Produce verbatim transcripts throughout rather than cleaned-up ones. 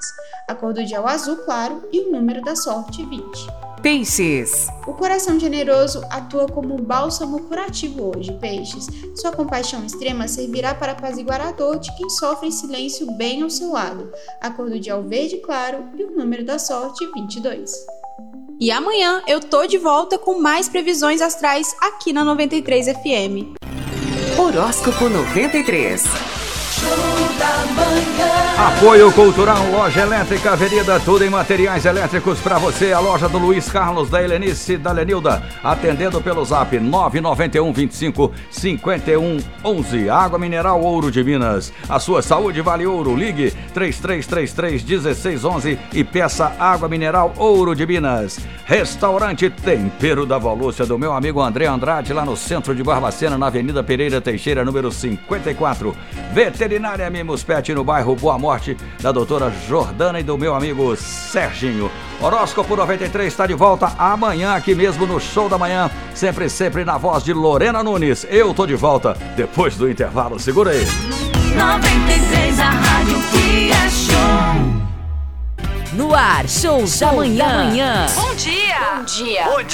A cor do dia é o azul claro e o número da sorte vinte. Peixes. O coração generoso atua como um bálsamo curativo hoje, peixes. Sua compaixão extrema servirá para apaziguar a dor de quem sofre em silêncio bem ao seu lado. A cor do dia é o verde claro e o número da sorte vinte e dois. E amanhã eu tô de volta com mais previsões astrais aqui na noventa e três F M. Horóscopo noventa e três. Apoio Cultural, Loja Elétrica Avenida, tudo em materiais elétricos para você. A loja do Luiz Carlos, da Helenice e da Lenilda, atendendo pelo zap nove nove um, vinte e cinco, cinquenta e um, onze. Água Mineral Ouro de Minas, a sua saúde vale ouro. Ligue três três três três, um seis um um e peça Água Mineral Ouro de Minas. Restaurante Tempero da Volúcia, do meu amigo André Andrade, lá no centro de Barbacena, na Avenida Pereira Teixeira, número cinquenta e quatro. Veterinária Mimos Pet, no bairro Boa Morte, da doutora Jordana e do meu amigo Serginho. Horóscopo noventa e três está de volta amanhã aqui mesmo no Show da Manhã, sempre, sempre na voz de Lorena Nunes. Eu tô de volta depois do intervalo, segura aí. noventa e três, a rádio que é show. No ar, Show, show da Manhã. Da manhã. Bom dia! Bom dia! Bom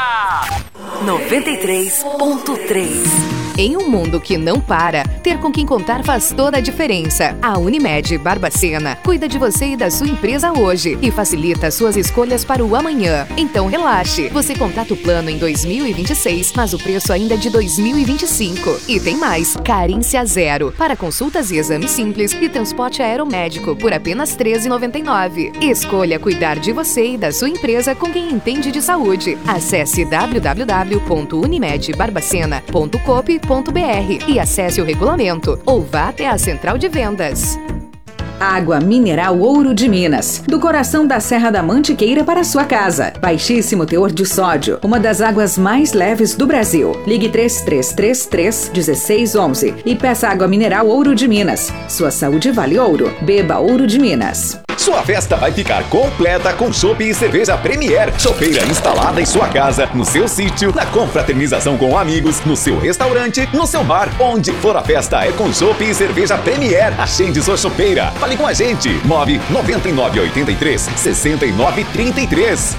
dia! noventa e três ponto três. Em um mundo que não para, ter com quem contar faz toda a diferença. A Unimed Barbacena cuida de você e da sua empresa hoje e facilita suas escolhas para o amanhã. Então relaxe, você contrata o plano em dois mil e vinte e seis, mas o preço ainda é de dois mil e vinte e cinco. E tem mais, carência zero, para consultas e exames simples e transporte aeromédico por apenas treze reais e noventa e nove centavos. Escolha cuidar de você e da sua empresa com quem entende de saúde. Acesse w w w ponto unimed barbacena ponto coop ponto b r e acesse o regulamento ou vá até a central de vendas. Água Mineral Ouro de Minas, do coração da Serra da Mantiqueira para sua casa. Baixíssimo teor de sódio, uma das águas mais leves do Brasil. Ligue três três três três, um seis um um e peça Água Mineral Ouro de Minas. Sua saúde vale ouro. Beba Ouro de Minas. Sua festa vai ficar completa com chopp e cerveja Premier. Chopeira instalada em sua casa, no seu sítio, na confraternização com amigos, no seu restaurante, no seu bar. Onde for a festa é com chopp e cerveja Premier. Acende sua chopeira. Fale com a gente. nove nove nove oito três, seis nove três três.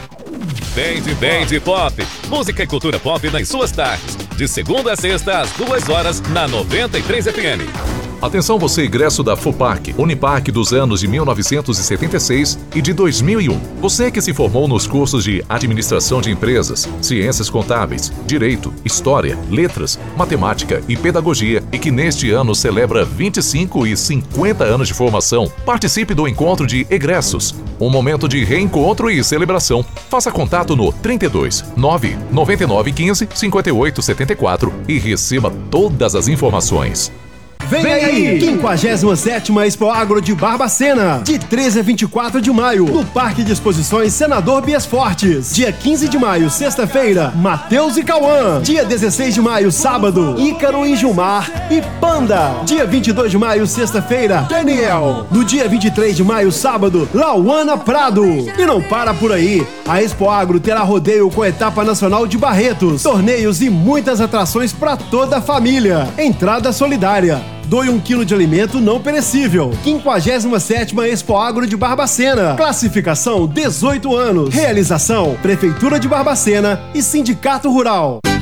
Band Band Pop. Música e cultura pop nas suas tardes. De segunda a sexta, às duas horas, na noventa e três F M. Atenção você, ingresso da FUPAC, Unipac dos anos de mil novecentos e setenta e seis e de dois mil e um. Você que se formou nos cursos de Administração de Empresas, Ciências Contábeis, Direito, História, Letras, Matemática e Pedagogia e que neste ano celebra vinte e cinco e cinquenta anos de formação, participe do encontro de egressos. Um momento de reencontro e celebração. Faça contato no trinta e dois, nove nove nove quinze, cinquenta e oito setenta e quatro e receba todas as informações. Vem, Vem aí! quinquagésima sétima Expo Agro de Barbacena, de treze a vinte e quatro de maio, no Parque de Exposições Senador Bias Fortes. Dia quinze de maio, sexta-feira, Matheus e Cauã. Dia dezesseis de maio, sábado, Ícaro e Gilmar e Panda. Dia vinte e dois de maio, sexta-feira, Daniel. No dia vinte e três de maio, sábado, Lauana Prado. E não para por aí, a Expo Agro terá rodeio com a etapa nacional de Barretos, torneios e muitas atrações para toda a família. Entrada solidária. Doe um quilo de alimento não perecível. quinquagésima sétima Expo Agro de Barbacena. Classificação dezoito anos. Realização Prefeitura de Barbacena e Sindicato Rural.